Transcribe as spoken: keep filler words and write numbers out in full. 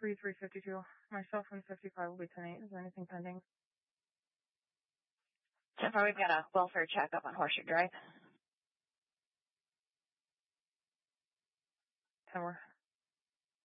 three three fifty-two. Myself and fifty-five will be ten eight. Is there anything pending? So far, we've got a welfare check up on Horseshoe Drive. ten more.